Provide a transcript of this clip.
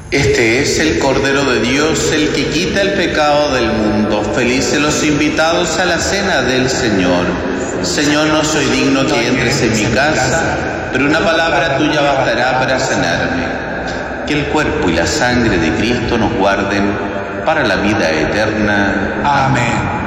Este es el Cordero de Dios, el que quita el pecado del mundo. Felices los invitados a la cena del Señor. Señor, no soy digno que entres en mi casa, pero una palabra tuya bastará para sanarme. Que el cuerpo y la sangre de Cristo nos guarden para la vida eterna. Amén.